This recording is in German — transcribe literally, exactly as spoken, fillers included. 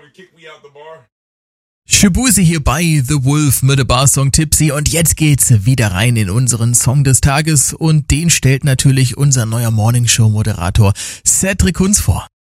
Shaboozey hier bei The Wolf mit der Barsong Tipsy und jetzt geht's wieder rein in unseren Song des Tages und den stellt natürlich unser neuer Morningshow-Moderator Cedric Kunz vor.